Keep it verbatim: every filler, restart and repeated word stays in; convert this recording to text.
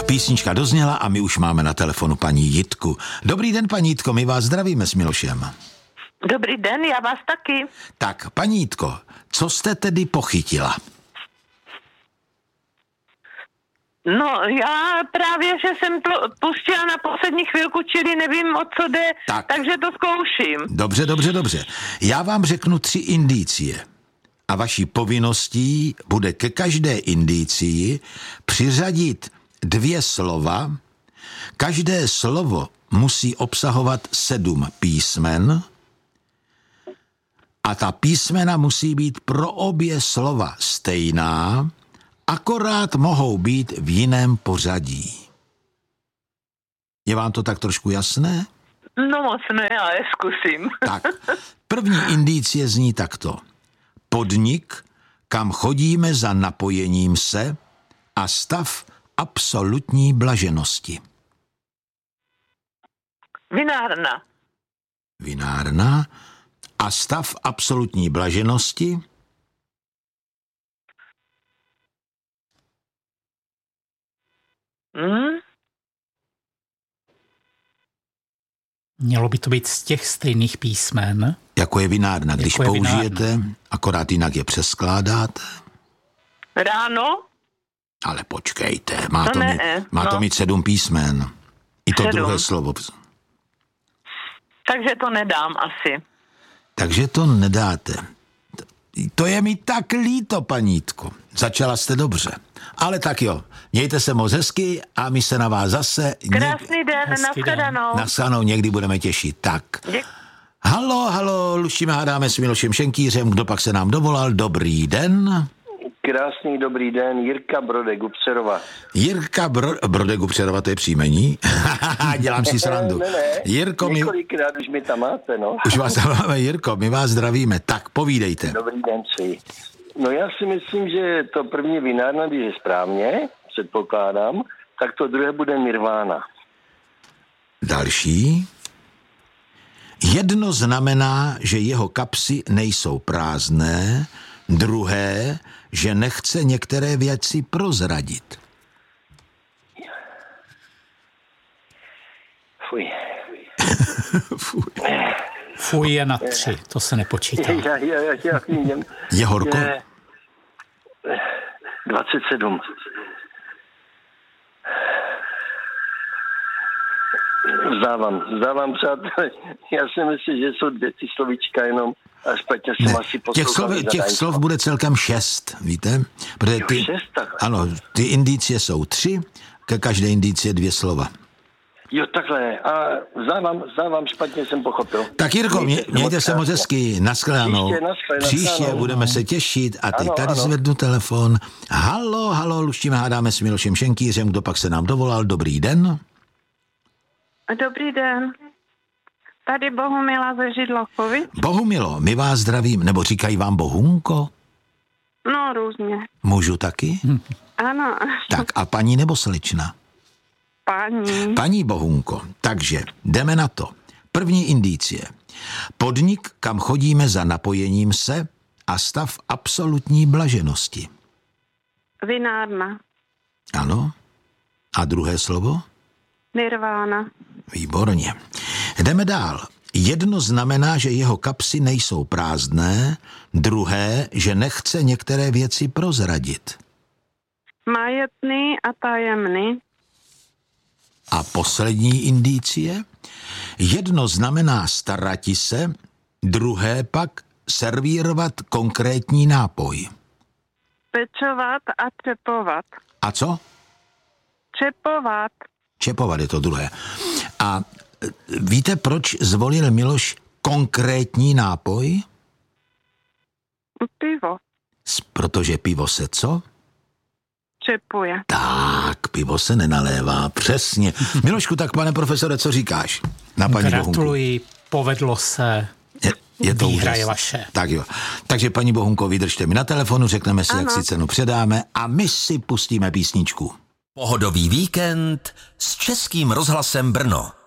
Písnička dozněla a my už máme na telefonu paní Jitku. Dobrý den, paní Jitko, my vás zdravíme s Milošem. Dobrý den, já vás taky. Tak, paní Jitko, co jste tedy pochytila? No, já právě, že jsem to pustila na poslední chvilku, čili nevím, o co jde, tak. takže to zkouším. Dobře, dobře, dobře. Já vám řeknu tři indicie. A vaší povinností bude ke každé indicii přiřadit dvě slova. Každé slovo musí obsahovat sedm písmen a ta písmena musí být pro obě slova stejná, akorát mohou být v jiném pořadí. Je vám to tak trošku jasné? No moc ne, ale zkusím. Tak, první indicie zní takto. Podnik, kam chodíme za napojením se a stav absolutní blaženosti. Vinárna. Vinárna a stav absolutní blaženosti. Hmm? Mělo by to být z těch stejných písmen. Jako je vinárna, když jako je použijete, vinárna. Akorát jinak je přeskládáte. Ráno? Ale počkejte, má, to, to, mít, ne, má no. to mít sedm písmen. I to Sedm. druhé slovo. Takže to nedám asi. Takže to nedáte. To je mi tak líto, paníčko. Začala jste dobře. Ale tak jo, mějte se moc hezky a my se na vás zase... Krásný den, nashledanou. Nashledanou, někdy budeme těšit. Tak. Děk- Halo, halo, luštíme hádáme s Milošem Šenkýřem. Kdo pak se nám dovolal? Dobrý den. Krásný dobrý den, Jirka Brodek-Upřerova. Jirka Bro- Brodek-Upřerova, to je příjmení. Dělám si srandu. Ne, ne, Jirko, my... několikrát už mi tam máte, no. Už vás tam máme, Jirko, my vás zdravíme. Tak, povídejte. Dobrý den, přeji. No já si myslím, že to první vinárna, když je správně, předpokládám, tak to druhé bude Nirvana. Další. Jedno znamená, že jeho kapsy nejsou prázdné, druhé, že nechce některé věci prozradit. Fuj. Fuj. Fuj je na tři, to se nepočítá. Já, já, já, já vím. Je horko? Je dvacet sedm. Vzdávám, vzdávám, přátelé. Já si myslím, že jsou dvě ty slovíčka jenom a špatně jsem Ne, asi těch poslouchal. slov, těch slov bude celkem šest, víte? Protože ty, Jo, šest, takhle. ano, ty indicie jsou tři, ke každé indicie dvě slova. Jo, takhle. A vzdávám, vzdávám, špatně jsem pochopil. Tak Jirko, mě, mějte se moc hezky, nashledanou. Příště, nashledanou. Příště budeme se těšit a teď Ano, tady ano. zvednu telefon. Halo, halo, luštíme hádáme s Milošem Šenkýřem, kdo pak se nám dovolal, dobrý den. Dobrý den. Tady Bohumila ze Židlochovi. Bohumilo, my vás zdravím, nebo říkají vám Bohunko? No, různě. Můžu taky? Ano, Tak a paní nebo slečna? paní. Paní Bohunko, takže jdeme na to. První indicie. Podnik, kam chodíme za napojením se a stav absolutní blaženosti. Vinárna. Ano. A druhé slovo? Nirvana. Výborně. Jdeme dál. Jedno znamená, že jeho kapsy nejsou prázdné, druhé, že nechce některé věci prozradit. Majetný a tajemný. A poslední indicie? Jedno znamená starati se, druhé pak servírovat konkrétní nápoj. Pečovat a čepovat. A co? Čepovat. Čepovat je to druhé. A víte, proč zvolil Miloš konkrétní nápoj? Pivo. Protože pivo se co? Čepuje. Tak, pivo se nenalévá, přesně. Milošku, tak pane profesore, co říkáš na paní Bohunku? Gratuluji, povedlo se. Je, je to Výhra úžasné. je vaše. Tak jo. Takže paní Bohunko, vydržte mi na telefonu, řekneme si, Ano. jak si cenu předáme a my si pustíme písničku. Pohodový víkend s Českým rozhlasem Brno.